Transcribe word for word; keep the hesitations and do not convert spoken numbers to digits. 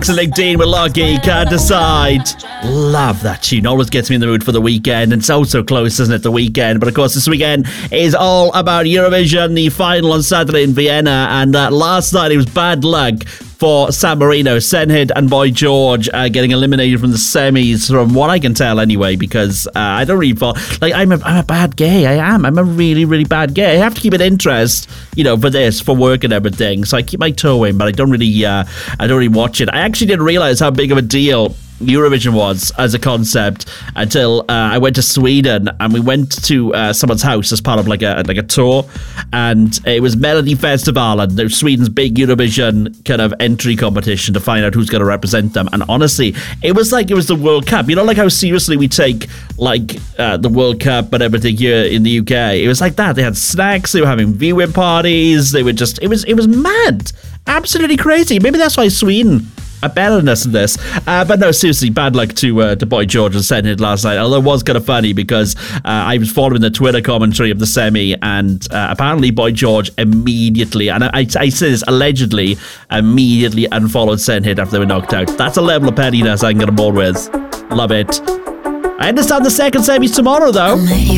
Alex and Nick Dean with Lucky, Can't Decide. Love that tune. Always gets me in the mood for the weekend. It's so, so close, isn't it, the weekend? But of course, this weekend is all about Eurovision, the final on Saturday in Vienna. And uh, last night, it was bad luck for San Marino. Senhit and Boy George uh, getting eliminated from the semis, from what I can tell anyway, because uh, I don't really fall. Like, I'm a, I'm a bad gay. I am. I'm a really, really bad gay. I have to keep an interest, you know, for this, for work and everything. So I keep my toe in, but I don't really, uh, I don't really watch it. I actually didn't realize how big of a deal Eurovision was as a concept until uh, I went to Sweden, and we went to uh, someone's house as part of like a like a tour, and it was Melody Festival, and there's Sweden's big Eurovision kind of entry competition to find out who's going to represent them. And honestly, it was like it was the World Cup. You know, like how seriously we take like uh, the World Cup and everything here in the U K. It was like that. They had snacks. They were having viewing parties. They were just it was it was mad, absolutely crazy. Maybe that's why Sweden a betterness in this. Uh, but no, seriously, bad luck to uh, to Boy George and Senhit last night. Although it was kind of funny because uh, I was following the Twitter commentary of the semi, and uh, apparently Boy George immediately, and I, I, I say this allegedly, immediately unfollowed Senhit after they were knocked out. That's a level of pettiness I can get on board with. Love it. I understand the second semi's tomorrow, though.